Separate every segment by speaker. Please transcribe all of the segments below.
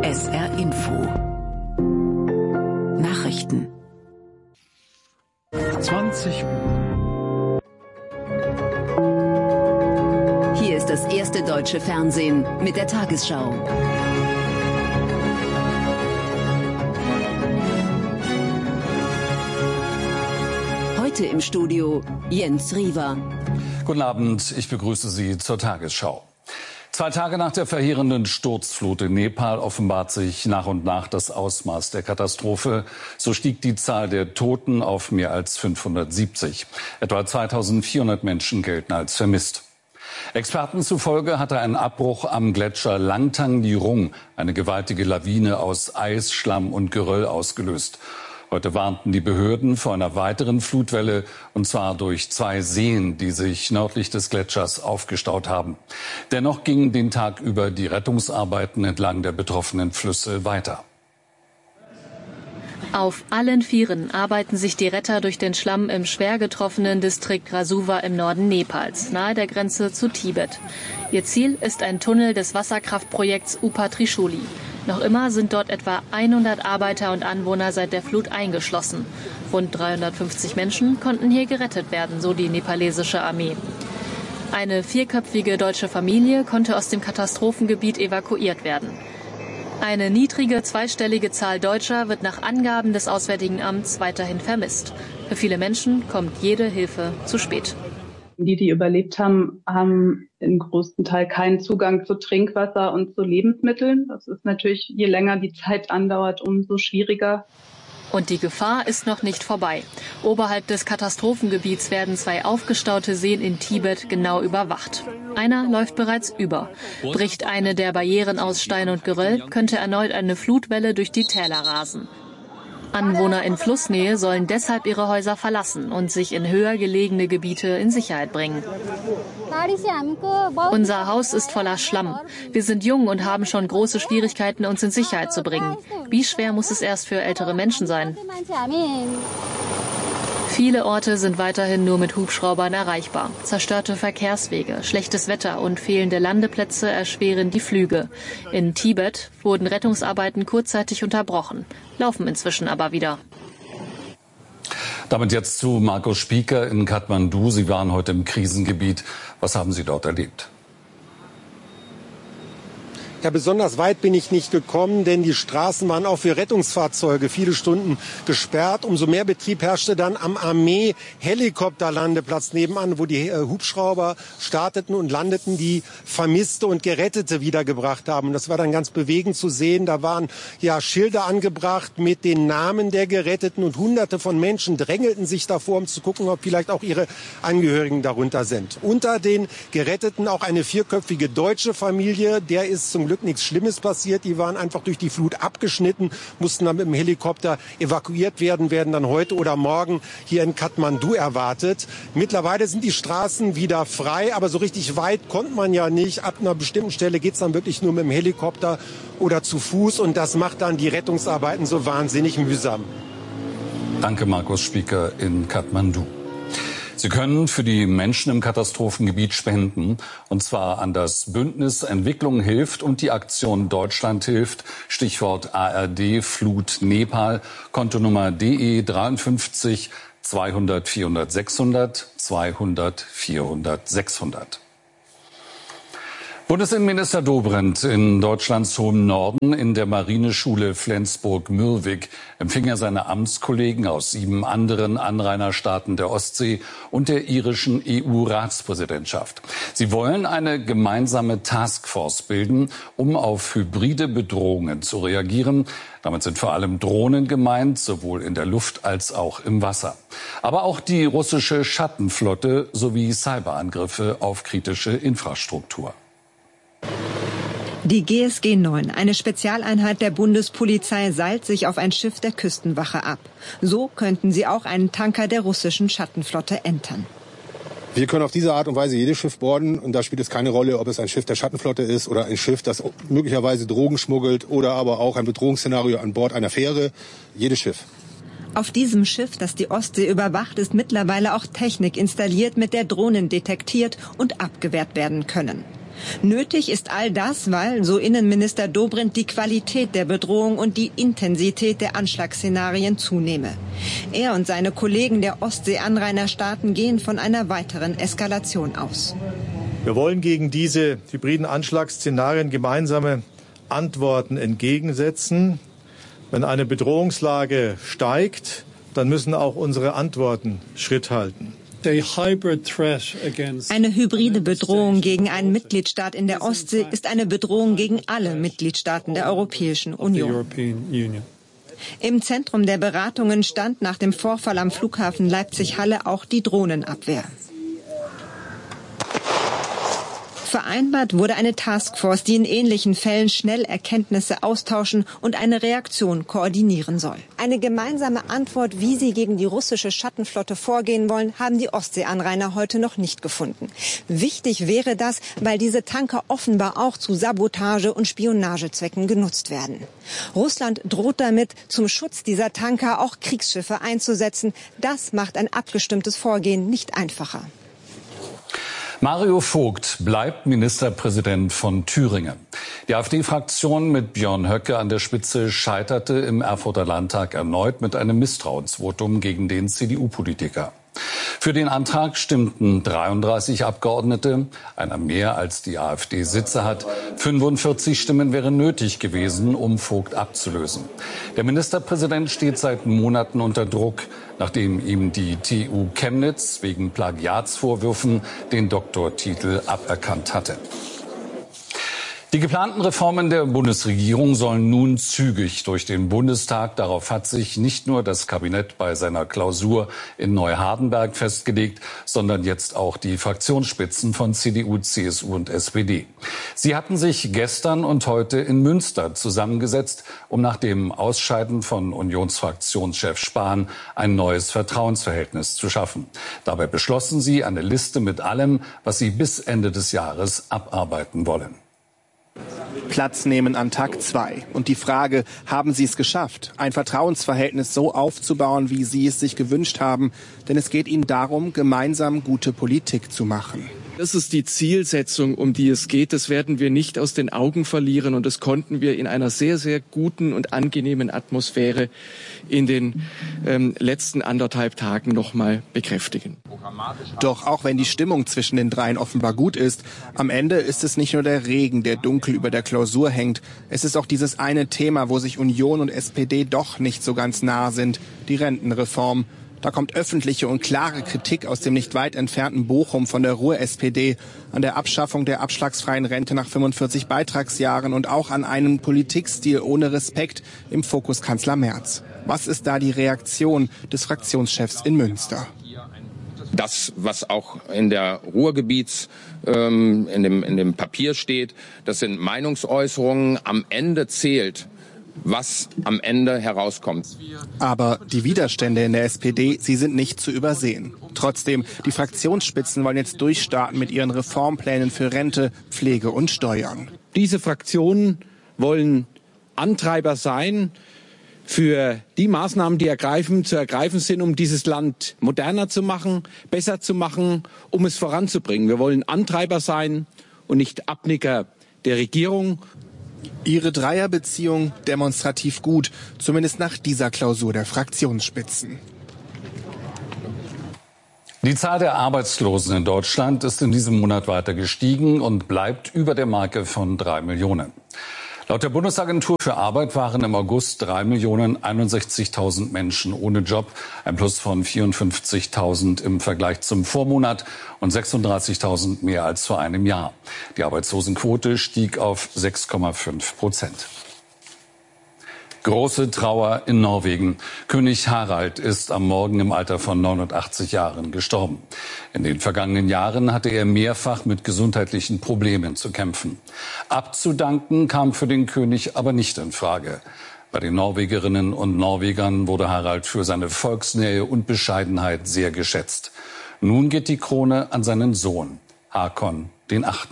Speaker 1: SR Info. Nachrichten.
Speaker 2: 20
Speaker 1: Hier ist das erste deutsche Fernsehen mit der Tagesschau. Heute im Studio Jens Riewer.
Speaker 2: Guten Abend, ich begrüße Sie zur Tagesschau. 2 Tage nach der verheerenden Sturzflut in Nepal offenbart sich nach und nach das Ausmaß der Katastrophe. So stieg die Zahl der Toten auf mehr als 570. Etwa 2400 Menschen gelten als vermisst. Experten zufolge hatte ein Abbruch am Gletscher Langtang Nirung eine gewaltige Lawine aus Eis, Schlamm und Geröll ausgelöst. Heute warnten die Behörden vor einer weiteren Flutwelle, und zwar durch 2 Seen, die sich nördlich des Gletschers aufgestaut haben. Dennoch gingen den Tag über die Rettungsarbeiten entlang der betroffenen Flüsse weiter.
Speaker 3: Auf allen Vieren arbeiten sich die Retter durch den Schlamm im schwer getroffenen Distrikt Rasuwa im Norden Nepals, nahe der Grenze zu Tibet. Ihr Ziel ist ein Tunnel des Wasserkraftprojekts Upa Trishuli. Noch immer sind dort etwa 100 Arbeiter und Anwohner seit der Flut eingeschlossen. Rund 350 Menschen konnten hier gerettet werden, so die nepalesische Armee. Eine 4-köpfige deutsche Familie konnte aus dem Katastrophengebiet evakuiert werden. Eine niedrige zweistellige Zahl Deutscher wird nach Angaben des Auswärtigen Amts weiterhin vermisst. Für viele Menschen kommt jede Hilfe zu spät.
Speaker 4: Die überlebt haben, haben im größten Teil keinen Zugang zu Trinkwasser und zu Lebensmitteln. Das ist natürlich, je länger die Zeit andauert, umso schwieriger.
Speaker 3: Und die Gefahr ist noch nicht vorbei. Oberhalb des Katastrophengebiets werden 2 aufgestaute Seen in Tibet genau überwacht. Einer läuft bereits über. Bricht eine der Barrieren aus Stein und Geröll, könnte erneut eine Flutwelle durch die Täler rasen. Anwohner in Flussnähe sollen deshalb ihre Häuser verlassen und sich in höher gelegene Gebiete in Sicherheit bringen. Unser Haus ist voller Schlamm. Wir sind jung und haben schon große Schwierigkeiten, uns in Sicherheit zu bringen. Wie schwer muss es erst für ältere Menschen sein? Viele Orte sind weiterhin nur mit Hubschraubern erreichbar. Zerstörte Verkehrswege, schlechtes Wetter und fehlende Landeplätze erschweren die Flüge. In Tibet wurden Rettungsarbeiten kurzzeitig unterbrochen, laufen inzwischen aber wieder.
Speaker 2: Damit jetzt zu Markus Spieker in Kathmandu. Sie waren heute im Krisengebiet. Was haben Sie dort erlebt?
Speaker 5: Ja, besonders weit bin ich nicht gekommen, denn die Straßen waren auch für Rettungsfahrzeuge viele Stunden gesperrt. Umso mehr Betrieb herrschte dann am Armee-Helikopterlandeplatz nebenan, wo die Hubschrauber starteten und landeten, die Vermisste und Gerettete wiedergebracht haben. Und das war dann ganz bewegend zu sehen. Da waren ja Schilder angebracht mit den Namen der Geretteten und Hunderte von Menschen drängelten sich davor, um zu gucken, ob vielleicht auch ihre Angehörigen darunter sind. Unter den Geretteten auch eine 4-köpfige deutsche Familie, der ist zum Glück nichts Schlimmes passiert. Die waren einfach durch die Flut abgeschnitten, mussten dann mit dem Helikopter evakuiert werden, werden dann heute oder morgen hier in Kathmandu erwartet. Mittlerweile sind die Straßen wieder frei, aber so richtig weit konnte man ja nicht. Ab einer bestimmten Stelle geht es dann wirklich nur mit dem Helikopter oder zu Fuß und das macht dann die Rettungsarbeiten so wahnsinnig mühsam.
Speaker 2: Danke, Markus Spieker in Kathmandu. Sie können für die Menschen im Katastrophengebiet spenden, und zwar an das Bündnis Entwicklung hilft und die Aktion Deutschland hilft, Stichwort ARD Flut Nepal, Kontonummer DE 53 200 400 600 200 400 600. Bundesinnenminister Dobrindt in Deutschlands hohem Norden in der Marineschule Flensburg-Mürwik empfing er seine Amtskollegen aus 7 anderen Anrainerstaaten der Ostsee und der irischen EU-Ratspräsidentschaft. Sie wollen eine gemeinsame Taskforce bilden, um auf hybride Bedrohungen zu reagieren. Damit sind vor allem Drohnen gemeint, sowohl in der Luft als auch im Wasser. Aber auch die russische Schattenflotte sowie Cyberangriffe auf kritische Infrastruktur.
Speaker 6: Die GSG 9, eine Spezialeinheit der Bundespolizei, seilt sich auf ein Schiff der Küstenwache ab. So könnten sie auch einen Tanker der russischen Schattenflotte entern.
Speaker 7: Wir können auf diese Art und Weise jedes Schiff boarden und da spielt es keine Rolle, ob es ein Schiff der Schattenflotte ist oder ein Schiff, das möglicherweise Drogen schmuggelt oder aber auch ein Bedrohungsszenario an Bord einer Fähre. Jedes Schiff.
Speaker 6: Auf diesem Schiff, das die Ostsee überwacht, ist mittlerweile auch Technik installiert, mit der Drohnen detektiert und abgewehrt werden können. Nötig ist all das, weil, so Innenminister Dobrindt, die Qualität der Bedrohung und die Intensität der Anschlagsszenarien zunehme. Er und seine Kollegen der Ostsee-Anrainerstaaten gehen von einer weiteren Eskalation aus.
Speaker 8: Wir wollen gegen diese hybriden Anschlagsszenarien gemeinsame Antworten entgegensetzen. Wenn eine Bedrohungslage steigt, dann müssen auch unsere Antworten Schritt halten.
Speaker 6: Eine hybride Bedrohung gegen einen Mitgliedstaat in der Ostsee ist eine Bedrohung gegen alle Mitgliedstaaten der Europäischen Union. Im Zentrum der Beratungen stand nach dem Vorfall am Flughafen Leipzig-Halle auch die Drohnenabwehr. Vereinbart wurde eine Taskforce, die in ähnlichen Fällen schnell Erkenntnisse austauschen und eine Reaktion koordinieren soll. Eine gemeinsame Antwort, wie sie gegen die russische Schattenflotte vorgehen wollen, haben die Ostseeanrainer heute noch nicht gefunden. Wichtig wäre das, weil diese Tanker offenbar auch zu Sabotage- und Spionagezwecken genutzt werden. Russland droht damit, zum Schutz dieser Tanker auch Kriegsschiffe einzusetzen. Das macht ein abgestimmtes Vorgehen nicht einfacher.
Speaker 2: Mario Vogt bleibt Ministerpräsident von Thüringen. Die AfD-Fraktion mit Björn Höcke an der Spitze scheiterte im Erfurter Landtag erneut mit einem Misstrauensvotum gegen den CDU-Politiker. Für den Antrag stimmten 33 Abgeordnete, einer mehr als die AfD Sitze hat. 45 Stimmen wären nötig gewesen, um Vogt abzulösen. Der Ministerpräsident steht seit Monaten unter Druck, nachdem ihm die TU Chemnitz wegen Plagiatsvorwürfen den Doktortitel aberkannt hatte. Die geplanten Reformen der Bundesregierung sollen nun zügig durch den Bundestag. Darauf hat sich nicht nur das Kabinett bei seiner Klausur in Neuhardenberg festgelegt, sondern jetzt auch die Fraktionsspitzen von CDU, CSU und SPD. Sie hatten sich gestern und heute in Münster zusammengesetzt, um nach dem Ausscheiden von Unionsfraktionschef Spahn ein neues Vertrauensverhältnis zu schaffen. Dabei beschlossen sie eine Liste mit allem, was sie bis Ende des Jahres abarbeiten wollen.
Speaker 9: Platz nehmen an Tag 2. Und die Frage, haben Sie es geschafft, ein Vertrauensverhältnis so aufzubauen, wie Sie es sich gewünscht haben? Denn es geht Ihnen darum, gemeinsam gute Politik zu machen.
Speaker 10: Das ist die Zielsetzung, um die es geht. Das werden wir nicht aus den Augen verlieren. Und das konnten wir in einer sehr, sehr guten und angenehmen Atmosphäre in den letzten 1,5 Tagen noch mal bekräftigen.
Speaker 9: Doch auch wenn die Stimmung zwischen den dreien offenbar gut ist, am Ende ist es nicht nur der Regen, der dunkel über der Klausur hängt. Es ist auch dieses eine Thema, wo sich Union und SPD doch nicht so ganz nah sind, die Rentenreform. Da kommt öffentliche und klare Kritik aus dem nicht weit entfernten Bochum von der Ruhr-SPD an der Abschaffung der abschlagsfreien Rente nach 45 Beitragsjahren und auch an einem Politikstil ohne Respekt im Fokus Kanzler Merz. Was ist da die Reaktion des Fraktionschefs in Münster?
Speaker 11: Das, was auch in der Ruhrgebiets, in dem Papier steht, das sind Meinungsäußerungen. Am Ende zählt, was am Ende herauskommt.
Speaker 9: Aber die Widerstände in der SPD, sie sind nicht zu übersehen. Trotzdem, die Fraktionsspitzen wollen jetzt durchstarten mit ihren Reformplänen für Rente, Pflege und Steuern.
Speaker 12: Diese Fraktionen wollen Antreiber sein für die Maßnahmen, die zu ergreifen sind, um dieses Land moderner zu machen, besser zu machen, um es voranzubringen. Wir wollen Antreiber sein und nicht Abnicker der Regierung.
Speaker 9: Ihre Dreierbeziehung demonstrativ gut, zumindest nach dieser Klausur der Fraktionsspitzen.
Speaker 2: Die Zahl der Arbeitslosen in Deutschland ist in diesem Monat weiter gestiegen und bleibt über der Marke von 3 Millionen. Laut der Bundesagentur für Arbeit waren im August 3.061.000 Menschen ohne Job, ein Plus von 54.000 im Vergleich zum Vormonat und 36.000 mehr als vor einem Jahr. Die Arbeitslosenquote stieg auf 6,5%. Große Trauer in Norwegen. König Harald ist am Morgen im Alter von 89 Jahren gestorben. In den vergangenen Jahren hatte er mehrfach mit gesundheitlichen Problemen zu kämpfen. Abzudanken kam für den König aber nicht in Frage. Bei den Norwegerinnen und Norwegern wurde Harald für seine Volksnähe und Bescheidenheit sehr geschätzt. Nun geht die Krone an seinen Sohn, Hakon den 8.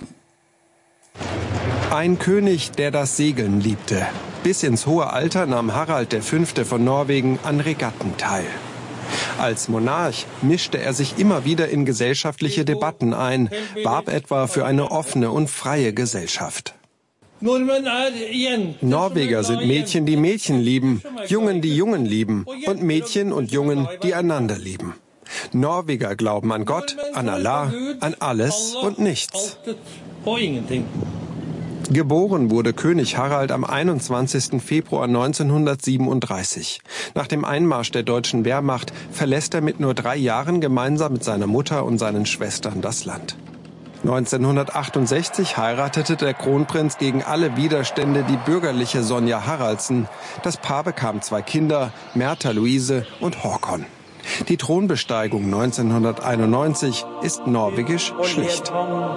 Speaker 13: Ein König, der das Segeln liebte. Bis ins hohe Alter nahm Harald V. von Norwegen an Regatten teil. Als Monarch mischte er sich immer wieder in gesellschaftliche Debatten ein, warb etwa für eine offene und freie Gesellschaft. Norweger sind Mädchen, die Mädchen lieben, Jungen, die Jungen lieben und Mädchen und Jungen, die einander lieben. Norweger glauben an Gott, an Allah, an alles und nichts. Geboren wurde König Harald am 21. Februar 1937. Nach dem Einmarsch der deutschen Wehrmacht verlässt er mit nur 3 Jahren gemeinsam mit seiner Mutter und seinen Schwestern das Land. 1968 heiratete der Kronprinz gegen alle Widerstände die bürgerliche Sonja Haraldsen. Das Paar bekam 2 Kinder, Märtha Louise und Håkon. Die Thronbesteigung 1991 ist norwegisch schlicht.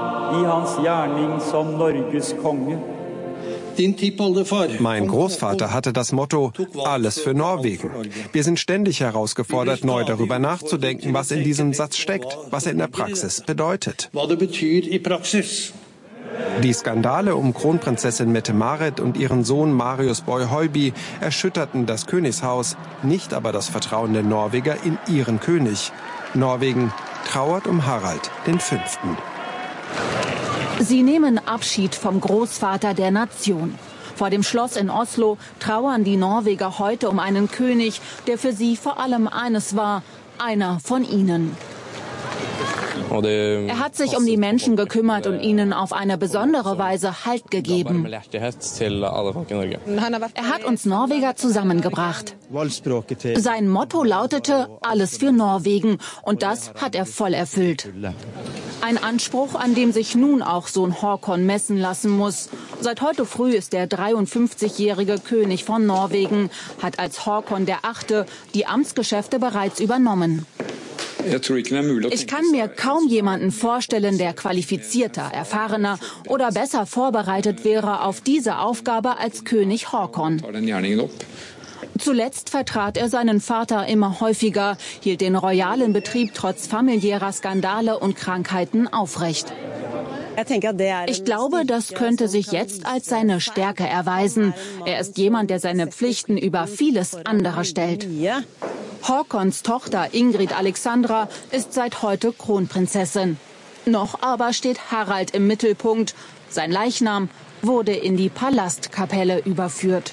Speaker 13: Mein Großvater hatte das Motto, alles für Norwegen. Wir sind ständig herausgefordert, neu darüber nachzudenken, was in diesem Satz steckt, was er in der Praxis bedeutet. Die Skandale um Kronprinzessin Mette-Marit und ihren Sohn Marius Boy-Høiby erschütterten das Königshaus, nicht aber das Vertrauen der Norweger in ihren König. Norwegen trauert um Harald V.
Speaker 14: Sie nehmen Abschied vom Großvater der Nation. Vor dem Schloss in Oslo trauern die Norweger heute um einen König, der für sie vor allem eines war, einer von ihnen. Er hat sich um die Menschen gekümmert und ihnen auf eine besondere Weise Halt gegeben. Er hat uns Norweger zusammengebracht. Sein Motto lautete, alles für Norwegen, und das hat er voll erfüllt. Ein Anspruch, an dem sich nun auch Sohn Håkon messen lassen muss. Seit heute früh ist der 53-jährige König von Norwegen, hat als Håkon VIII. Die Amtsgeschäfte bereits übernommen. Ich kann mir kaum jemanden vorstellen, der qualifizierter, erfahrener oder besser vorbereitet wäre auf diese Aufgabe als König Håkon. Zuletzt vertrat er seinen Vater immer häufiger, hielt den royalen Betrieb trotz familiärer Skandale und Krankheiten aufrecht. Ich glaube, das könnte sich jetzt als seine Stärke erweisen. Er ist jemand, der seine Pflichten über vieles andere stellt. Håkons Tochter Ingrid Alexandra ist seit heute Kronprinzessin. Noch aber steht Harald im Mittelpunkt. Sein Leichnam wurde in die Palastkapelle überführt.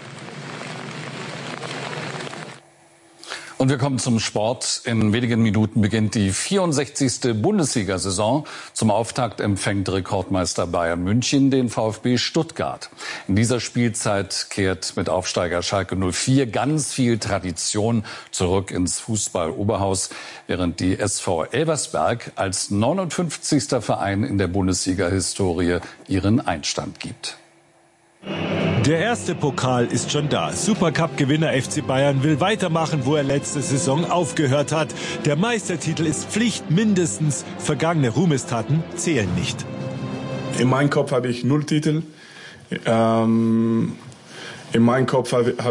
Speaker 2: Und wir kommen zum Sport. In wenigen Minuten beginnt die 64. Bundesliga-Saison. Zum Auftakt empfängt Rekordmeister Bayern München den VfB Stuttgart. In dieser Spielzeit kehrt mit Aufsteiger Schalke 04 ganz viel Tradition zurück ins Fußball-Oberhaus, während die SV Elversberg als 59. Verein in der Bundesliga-Historie ihren Einstand gibt.
Speaker 15: Der erste Pokal ist schon da. Supercup-Gewinner FC Bayern will weitermachen, wo er letzte Saison aufgehört hat. Der Meistertitel ist Pflicht mindestens. Vergangene Ruhmestaten zählen nicht.
Speaker 16: In meinem Kopf habe ich 0 Titel. In meinem Kopf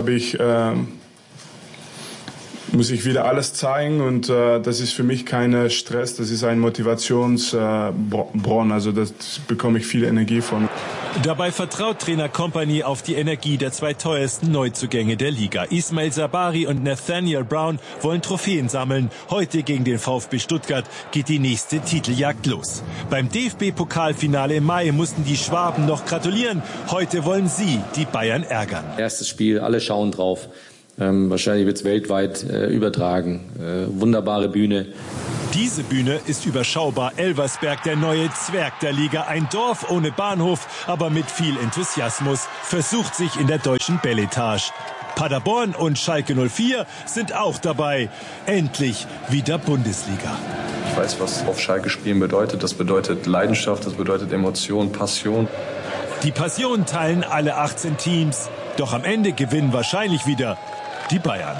Speaker 16: muss ich wieder alles zeigen, und das ist für mich kein Stress, das ist ein Motivationsbronn, also das bekomme ich viel Energie von.
Speaker 15: Dabei vertraut Trainer Kompany auf die Energie der 2 teuersten Neuzugänge der Liga. Ismail Sabari und Nathaniel Brown wollen Trophäen sammeln. Heute gegen den VfB Stuttgart geht die nächste Titeljagd los. Beim DFB-Pokalfinale im Mai mussten die Schwaben noch gratulieren. Heute wollen sie die Bayern ärgern.
Speaker 17: Erstes Spiel, alle schauen drauf. Wahrscheinlich wird es weltweit übertragen. Wunderbare Bühne.
Speaker 15: Diese Bühne ist überschaubar. Elversberg, der neue Zwerg der Liga. Ein Dorf ohne Bahnhof, aber mit viel Enthusiasmus. Versucht sich in der deutschen Beletage. Paderborn und Schalke 04 sind auch dabei. Endlich wieder Bundesliga.
Speaker 18: Ich weiß, was auf Schalke spielen bedeutet. Das bedeutet Leidenschaft, das bedeutet Emotion, Passion.
Speaker 15: Die Passion teilen alle 18 Teams. Doch am Ende gewinnen wahrscheinlich wieder die Bayern.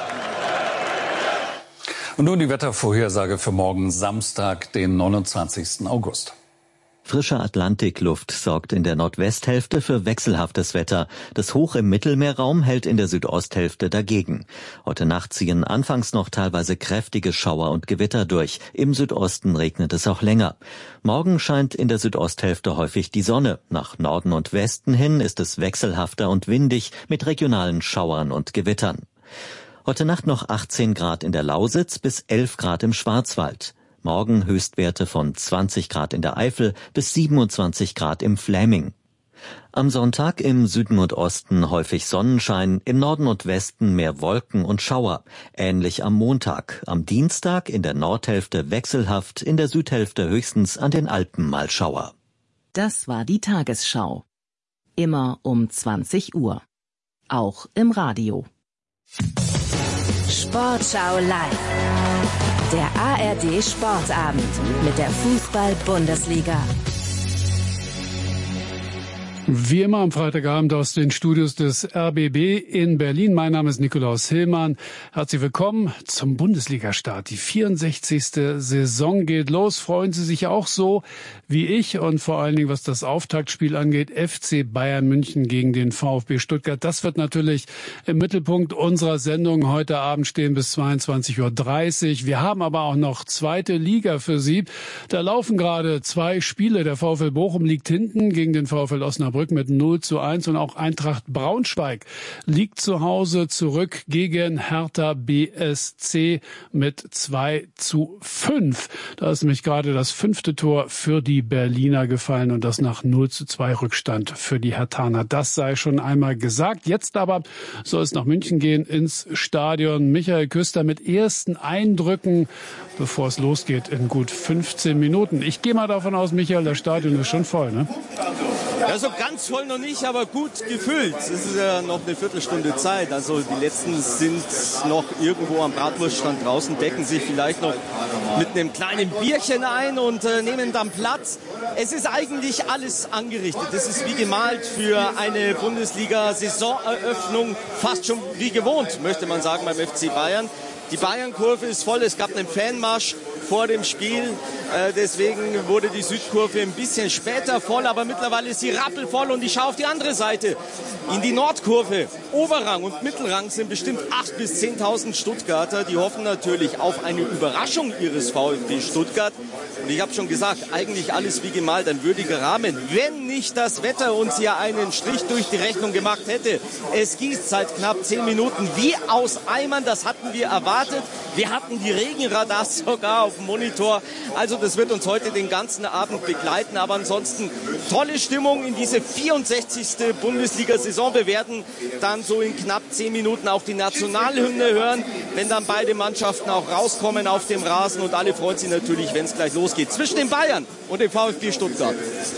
Speaker 2: Und nun die Wettervorhersage für morgen Samstag, den 29. August.
Speaker 19: Frische Atlantikluft sorgt in der Nordwesthälfte für wechselhaftes Wetter. Das Hoch im Mittelmeerraum hält in der Südosthälfte dagegen. Heute Nacht ziehen anfangs noch teilweise kräftige Schauer und Gewitter durch. Im Südosten regnet es auch länger. Morgen scheint in der Südosthälfte häufig die Sonne. Nach Norden und Westen hin ist es wechselhafter und windig mit regionalen Schauern und Gewittern. Heute Nacht noch 18 Grad in der Lausitz bis 11 Grad im Schwarzwald. Morgen Höchstwerte von 20 Grad in der Eifel bis 27 Grad im Fläming. Am Sonntag im Süden und Osten häufig Sonnenschein, im Norden und Westen mehr Wolken und Schauer. Ähnlich am Montag. Am Dienstag in der Nordhälfte wechselhaft, in der Südhälfte höchstens an den Alpen mal Schauer.
Speaker 20: Das war die Tagesschau. Immer um 20 Uhr. Auch im Radio.
Speaker 21: Sportschau live. Der ARD Sportabend mit der Fußball-Bundesliga.
Speaker 22: Wie immer am Freitagabend aus den Studios des RBB in Berlin. Mein Name ist Nikolaus Hillmann. Herzlich willkommen zum Bundesliga-Start. Die 64. Saison geht los. Freuen Sie sich auch so wie ich und vor allen Dingen, was das Auftaktspiel angeht, FC Bayern München gegen den VfB Stuttgart. Das wird natürlich im Mittelpunkt unserer Sendung heute Abend stehen bis 22:30 Uhr. Wir haben aber auch noch zweite Liga für Sie. Da laufen gerade 2 Spiele. Der VfL Bochum liegt hinten gegen den VfL Osnabrück mit 0:1 und auch Eintracht Braunschweig liegt zu Hause zurück gegen Hertha BSC mit 2:5. Da ist nämlich gerade das 5. Tor für die Berliner gefallen und das nach 0:2 Rückstand für die Herthaner. Das sei schon einmal gesagt. Jetzt aber soll es nach München gehen, ins Stadion. Michael Küster mit ersten Eindrücken, bevor es losgeht in gut 15 Minuten. Ich gehe mal davon aus, Michael, das Stadion ist schon voll, ne?
Speaker 23: Ja, so ganz voll noch nicht, aber gut gefüllt. Es ist ja noch eine Viertelstunde Zeit. Also die letzten sind noch irgendwo am Bratwurststand draußen, decken sich vielleicht noch mit einem kleinen Bierchen ein und nehmen dann Platz. Es ist eigentlich alles angerichtet. Es ist wie gemalt für eine Bundesliga-Saisoneröffnung, fast schon wie gewohnt, möchte man sagen, beim FC Bayern. Die Bayern-Kurve ist voll, es gab einen Fanmarsch vor dem Spiel, deswegen wurde die Südkurve ein bisschen später voll, aber mittlerweile ist sie rappelvoll und ich schaue auf die andere Seite, in die Nordkurve. Oberrang und Mittelrang sind bestimmt 8.000 bis 10.000 Stuttgarter, die hoffen natürlich auf eine Überraschung ihres VfB Stuttgart. Und ich habe schon gesagt, eigentlich alles wie gemalt, ein würdiger Rahmen, wenn nicht das Wetter uns ja einen Strich durch die Rechnung gemacht hätte. Es gießt seit knapp 10 Minuten wie aus Eimern, das hatten wir erwartet. Wir hatten die Regenradars sogar auf dem Monitor. Also das wird uns heute den ganzen Abend begleiten. Aber ansonsten tolle Stimmung in diese 64. Bundesliga-Saison. Wir werden dann so in knapp 10 Minuten auch die Nationalhymne hören, wenn dann beide Mannschaften auch rauskommen auf dem Rasen. Und alle freuen sich natürlich, wenn es gleich losgeht zwischen den Bayern und dem VfB Stuttgart.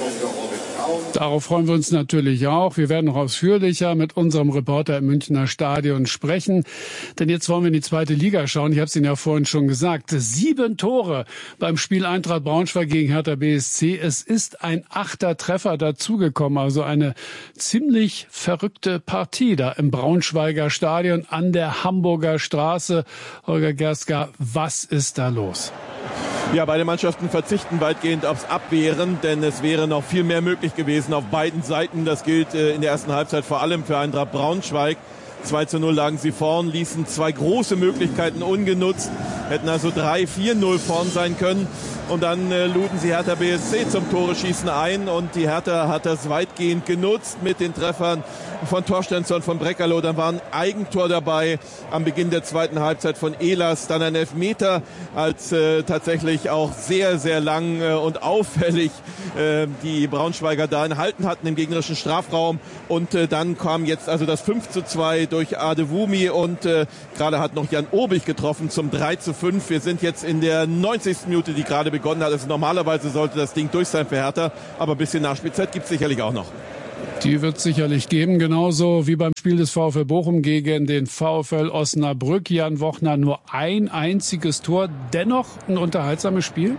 Speaker 22: Darauf freuen wir uns natürlich auch. Wir werden noch ausführlicher mit unserem Reporter im Münchner Stadion sprechen. Denn jetzt wollen wir in die zweite Liga schauen. Ich habe es Ihnen ja vorhin schon gesagt. 7 Tore beim Spiel Eintracht Braunschweig gegen Hertha BSC. Es ist ein 8. Treffer dazugekommen. Also eine ziemlich verrückte Partie da im Braunschweiger Stadion an der Hamburger Straße. Holger Gerska, was ist da los?
Speaker 24: Ja, beide Mannschaften verzichten weitgehend aufs Abwehren, denn es wäre noch viel mehr möglich gewesen auf beiden Seiten. Das gilt in der ersten Halbzeit vor allem für Eintracht Braunschweig. 2:0 lagen sie vorn, ließen 2 große Möglichkeiten ungenutzt, hätten also 3-4-0 vorn sein können. Und dann luden sie Hertha BSC zum Tore-Schießen ein und die Hertha hat das weitgehend genutzt mit den Treffern von Torstensson, von Breckerloh. Dann war ein Eigentor dabei am Beginn der zweiten Halbzeit von Ehlers, dann ein Elfmeter, als tatsächlich auch sehr, sehr lang und auffällig die Braunschweiger da enthalten hatten im gegnerischen Strafraum. Und dann kam jetzt also das 5:2 durch Adewumi und gerade hat noch Jan Obich getroffen zum 3:5. Wir sind jetzt in der 90. Minute, die gerade begonnen hat. Also normalerweise sollte das Ding durch sein für Hertha, aber ein bisschen Nachspielzeit gibt es sicherlich auch noch.
Speaker 22: Die wird es sicherlich geben, genauso wie beim Spiel des VfL Bochum gegen den VfL Osnabrück. Jan Wochner nur ein einziges Tor, dennoch ein unterhaltsames Spiel?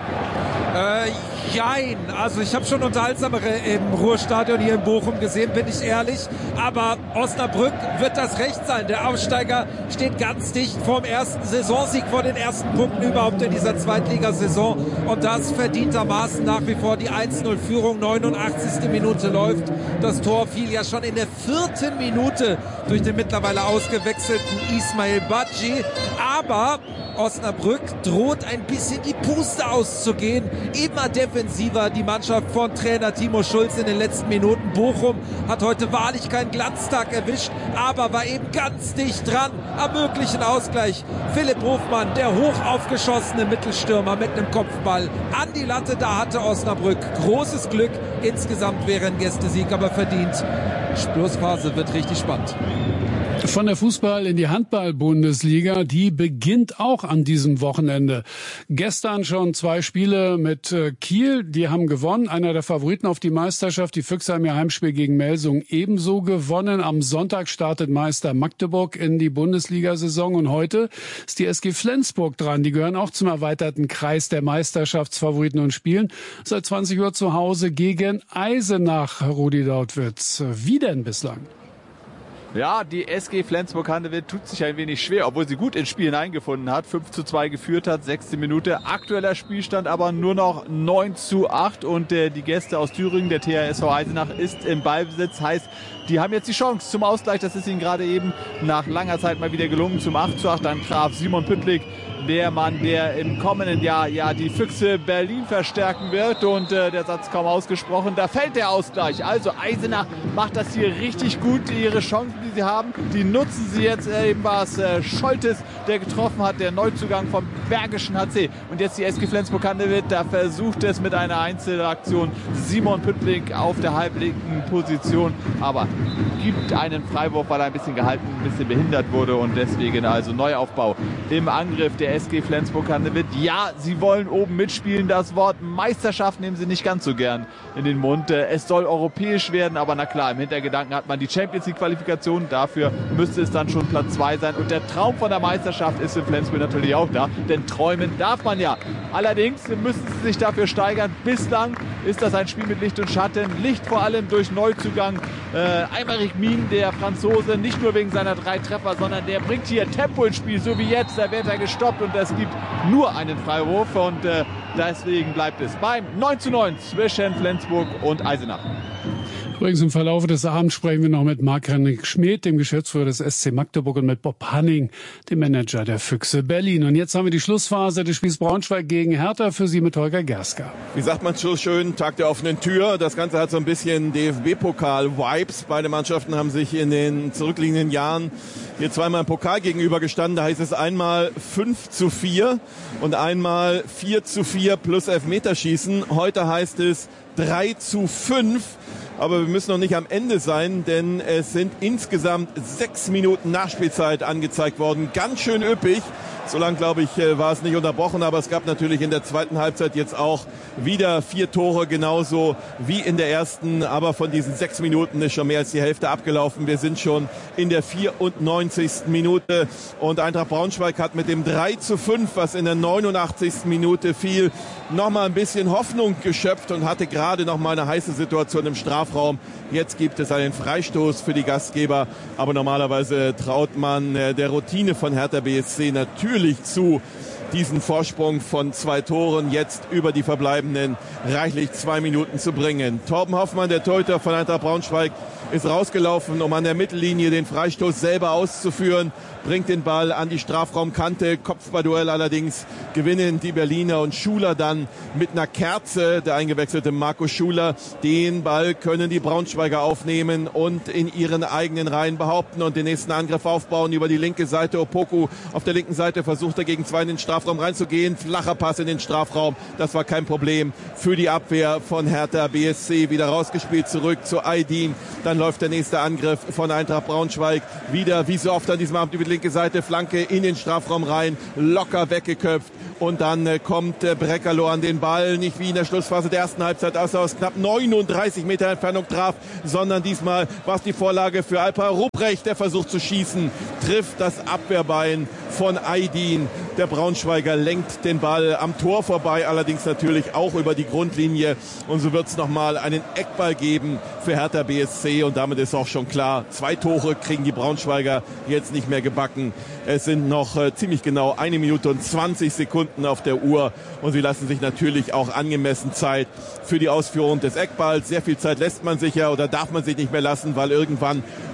Speaker 25: Jein, also ich habe schon unterhaltsamere im Ruhrstadion hier in Bochum gesehen, bin ich ehrlich. Aber Osnabrück wird das Recht sein. Der Aufsteiger steht ganz dicht vorm ersten Saisonsieg, vor den ersten Punkten überhaupt in dieser Zweitligasaison. Und das verdientermaßen nach wie vor die 1:0-Führung. 89. Minute läuft. Das Tor fiel ja schon in der 4. Minute durch den mittlerweile ausgewechselten Ismail Badji. Aber Osnabrück droht ein bisschen die Puste auszugehen. Immer defensiv offensiver die Mannschaft von Trainer Timo Schulz in den letzten Minuten. Bochum hat heute wahrlich keinen Glanztag erwischt, aber war eben ganz dicht dran am möglichen Ausgleich. Philipp Hofmann, der hoch aufgeschossene Mittelstürmer mit einem Kopfball an die Latte, da hatte Osnabrück großes Glück. Insgesamt wäre ein Gästesieg aber verdient. Schlussphase wird richtig spannend.
Speaker 22: Von der Fußball in die Handball-Bundesliga, die beginnt auch an diesem Wochenende. Gestern schon 2 Spiele mit Kiel, die haben gewonnen. Einer der Favoriten auf die Meisterschaft. Die Füchse haben ihr Heimspiel gegen Melsung ebenso gewonnen. Am Sonntag startet Meister Magdeburg in die Bundesliga-Saison und heute ist die SG Flensburg dran. Die gehören auch zum erweiterten Kreis der Meisterschaftsfavoriten und spielen seit 20 Uhr zu Hause gegen Eisenach. Rudi Dautwitz, wie denn bislang?
Speaker 1: Ja, die SG Flensburg-Handewitt tut sich ein wenig schwer, obwohl sie gut ins Spiel hineingefunden hat. 5:2 geführt hat, 6. Minute. Aktueller Spielstand aber nur noch 9:8 und die Gäste aus Thüringen, der THSV Eisenach, ist im Ballbesitz. Heißt, die haben jetzt die Chance zum Ausgleich. Das ist ihnen gerade eben nach langer Zeit mal wieder gelungen. Zum 8:8 dann traf Simon Püttlik, der Mann, der im kommenden Jahr ja die Füchse Berlin verstärken wird. Und der Satz kaum ausgesprochen, da fällt der Ausgleich. Also Eisenach macht das hier richtig gut. Ihre Chancen, die sie haben, die nutzen sie jetzt. Eben war es Scholtes, der getroffen hat, der Neuzugang vom Bergischen HC. Und jetzt die SG Flensburg-Handewitt, da versucht es mit einer Einzelaktion Simon Püttlik auf der halblinken Position. Aber gibt einen Freiwurf, weil er ein bisschen gehalten, ein bisschen behindert wurde. Und deswegen also Neuaufbau im Angriff der SG Flensburg-Handewitt. Ja, sie wollen oben mitspielen. Das Wort Meisterschaft nehmen sie nicht ganz so gern in den Mund. Es soll europäisch werden, aber na klar, im Hintergedanken hat man die Champions-League-Qualifikation. Dafür müsste es dann schon Platz 2 sein. Und der Traum von der Meisterschaft ist in Flensburg natürlich auch da, denn träumen darf man ja. Allerdings müssen sie sich dafür steigern. Bislang ist das ein Spiel mit Licht und Schatten. Licht vor allem durch Neuzugang Aymeric Mien, der Franzose, nicht nur wegen seiner 3 Treffer, sondern der bringt hier Tempo ins Spiel, so wie jetzt. Da wird er gestoppt und es gibt nur einen Freiwurf und deswegen bleibt es beim 9:9 zwischen Flensburg und Eisenach.
Speaker 22: Übrigens im Verlauf des Abends sprechen wir noch mit Marc-Henrik Schmidt, dem Geschäftsführer des SC Magdeburg, und mit Bob Hanning, dem Manager der Füchse Berlin. Und jetzt haben wir die Schlussphase des Spiels Braunschweig gegen Hertha, für Sie mit Holger Gerska.
Speaker 24: Wie sagt man so schön, Tag der offenen Tür. Das Ganze hat so ein bisschen DFB-Pokal-Vibes. Beide Mannschaften haben sich in den zurückliegenden Jahren hier zweimal im Pokal gegenüber gestanden. Da heißt es einmal 5:4 und einmal 4:4 plus Elfmeterschießen. Heute heißt es 3:5. Aber wir müssen noch nicht am Ende sein, denn es sind insgesamt 6 Minuten Nachspielzeit angezeigt worden. Ganz schön üppig. So lang, glaube ich, war es nicht unterbrochen, aber es gab natürlich in der zweiten Halbzeit jetzt auch wieder 4 Tore, genauso wie in der ersten. Aber von diesen 6 Minuten ist schon mehr als die Hälfte abgelaufen. Wir sind schon in der 94. Minute und Eintracht Braunschweig hat mit dem 3:5, was in der 89. Minute fiel, nochmal ein bisschen Hoffnung geschöpft und hatte gerade noch mal eine heiße Situation im Strafraum. Jetzt gibt es einen Freistoß für die Gastgeber, aber normalerweise traut man der Routine von Hertha BSC natürlich zu, diesen Vorsprung von 2 Toren jetzt über die verbleibenden reichlich 2 Minuten zu bringen. Torben Hoffmann, der Torhüter von Eintracht Braunschweig, ist rausgelaufen, um an der Mittellinie den Freistoß selber auszuführen, bringt den Ball an die Strafraumkante, Kopfballduell allerdings gewinnen die Berliner und Schuler dann mit einer Kerze, der eingewechselte Marco Schuler. Den Ball können die Braunschweiger aufnehmen und in ihren eigenen Reihen behaupten und den nächsten Angriff aufbauen über die linke Seite. Opoku auf der linken Seite versucht er gegen 2 in den Strafraum reinzugehen, flacher Pass in den Strafraum, das war kein Problem für die Abwehr von Hertha BSC. Wieder rausgespielt zurück zu Aydin, dann läuft der nächste Angriff von Eintracht Braunschweig wieder, wie so oft an diesem Abend, über die linke Seite, Flanke in den Strafraum rein, locker weggeköpft und dann kommt Breckerloh an den Ball, nicht wie in der Schlussphase der ersten Halbzeit, als er aus knapp 39 Meter Entfernung traf, sondern diesmal war es die Vorlage für Alper Rupprecht, der versucht zu schießen, trifft das Abwehrbein von Aydin. Der Braunschweiger lenkt den Ball am Tor vorbei, allerdings natürlich auch über die Grundlinie und so wird es nochmal einen Eckball geben für Hertha BSC und damit ist auch schon klar, 2 Tore kriegen die Braunschweiger jetzt nicht mehr gebacken. Es sind noch ziemlich genau 1 Minute und 20 Sekunden auf der Uhr und sie lassen sich natürlich auch angemessen Zeit für die Ausführung des Eckballs. Sehr viel Zeit lässt man sich ja oder darf man sich nicht mehr lassen, weil irgendwann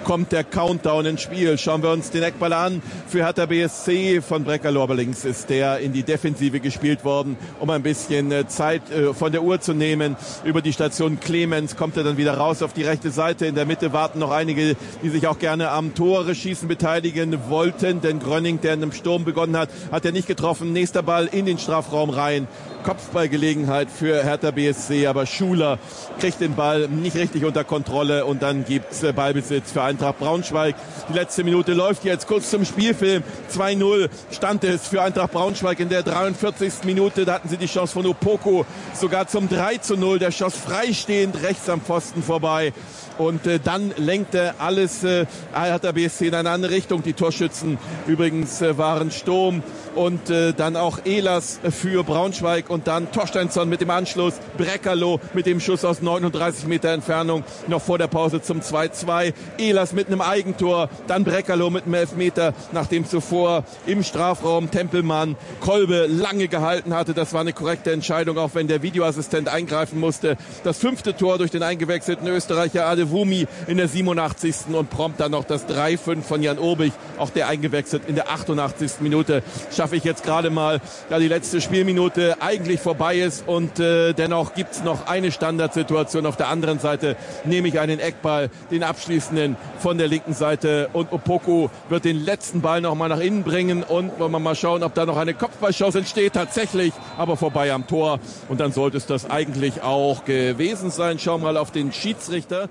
Speaker 24: kommt der Countdown ins Spiel. Schauen wir uns den Eckball an für Hertha BSC von Breckerloh. Aber links ist der in die Defensive gespielt worden, um ein bisschen Zeit von der Uhr zu nehmen. Über die Station Clemens kommt er dann wieder raus auf die rechte Seite. In der Mitte warten noch einige, die sich auch gerne am Tore schießen beteiligen wollten. Denn Grönning, der in einem Sturm begonnen hat, hat er nicht getroffen. Nächster Ball in den Strafraum rein. Kopfballgelegenheit für Hertha BSC, aber Schuler kriegt den Ball nicht richtig unter Kontrolle und dann gibt's Ballbesitz für Eintracht Braunschweig. Die letzte Minute läuft jetzt, kurz zum Spielfilm. 2-0 stand es für Eintracht Braunschweig in der 43. Minute. Da hatten sie die Chance von Opoku sogar zum 3-0. Der schoss freistehend rechts am Pfosten vorbei. Und dann lenkte alles Hertha BSC in eine andere Richtung. Die Torschützen übrigens waren Sturm und dann auch Ehlers für Braunschweig und dann Torsteinsson mit dem Anschluss, Breckerloh mit dem Schuss aus 39 Meter Entfernung noch vor der Pause zum 2-2. Ehlers mit einem Eigentor, dann Breckerloh mit einem Elfmeter, nachdem zuvor im Strafraum Tempelmann Kolbe lange gehalten hatte. Das war eine korrekte Entscheidung, auch wenn der Videoassistent eingreifen musste. Das 5. Tor durch den eingewechselten Österreicher Adewumi in der 87. und prompt dann noch das 3-5 von Jan Urbich, auch der eingewechselt in der 88. Minute. Schaffe ich jetzt gerade mal, da die letzte Spielminute eigentlich vorbei ist und dennoch gibt's noch eine Standardsituation. Auf der anderen Seite nehme ich einen Eckball, den abschließenden von der linken Seite und Opoku wird den letzten Ball noch mal nach innen bringen und wollen wir mal schauen, ob da noch eine Kopfballchance entsteht. Tatsächlich, aber vorbei am Tor und dann sollte es das eigentlich auch gewesen sein. Schauen wir mal auf den Schiedsrichter.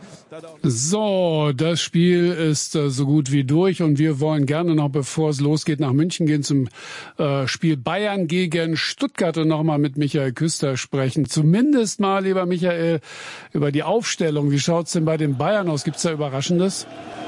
Speaker 22: So, das Spiel ist so gut wie durch und wir wollen gerne noch, bevor es losgeht, nach München gehen zum Spiel Bayern gegen Stuttgart und nochmal mit Michael Küster sprechen. Zumindest mal, lieber Michael, über die Aufstellung. Wie schaut's denn bei den Bayern aus? Gibt's da Überraschendes?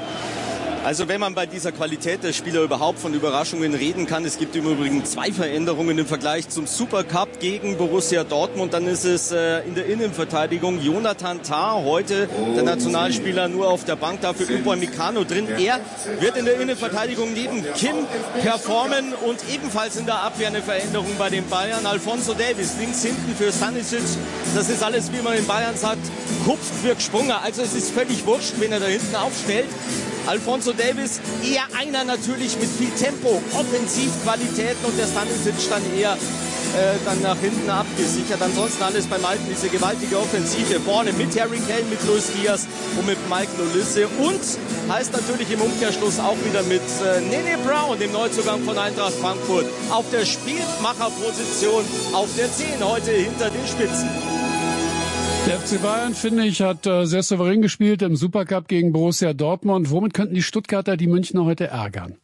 Speaker 23: Also wenn man bei dieser Qualität der Spieler überhaupt von Überraschungen reden kann, es gibt im Übrigen 2 Veränderungen im Vergleich zum Supercup gegen Borussia Dortmund, dann ist es in der Innenverteidigung Jonathan Tah, heute der Nationalspieler, nur auf der Bank, dafür Upamecano drin. Er wird in der Innenverteidigung neben Kim performen und ebenfalls in der Abwehr eine Veränderung bei den Bayern. Alphonso Davies links hinten für Stanisic, das ist alles, wie man in Bayern sagt, kupft wirkt Sprunger, also es ist völlig wurscht, wen er da hinten aufstellt. Alphonso Davies eher einer natürlich mit viel Tempo, Offensivqualitäten und der Stanisic dann eher dann nach hinten abgesichert. Ansonsten alles beim Alten, diese gewaltige Offensive vorne mit Harry Kane, mit Luis Diaz und mit Michael Olise und heißt natürlich im Umkehrschluss auch wieder mit Nene Brown, dem Neuzugang von Eintracht Frankfurt, auf der Spielmacherposition auf der 10 heute hinter den Spitzen.
Speaker 22: Der FC Bayern, finde ich, hat sehr souverän gespielt im Supercup gegen Borussia Dortmund. Womit könnten die Stuttgarter die Münchner heute ärgern?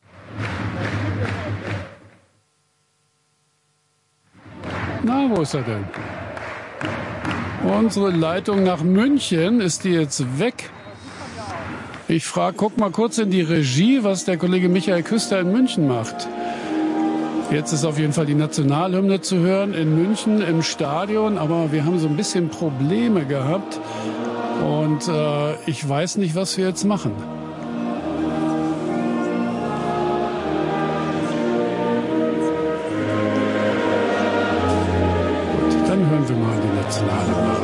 Speaker 22: Na, wo ist er denn? Unsere Leitung nach München, ist die jetzt weg? Ich guck mal kurz in die Regie, was der Kollege Michael Küster in München macht. Jetzt ist auf jeden Fall die Nationalhymne zu hören in München im Stadion, aber wir haben so ein bisschen Probleme gehabt und ich weiß nicht, was wir jetzt machen. Gut, dann hören wir mal die Nationalhymne.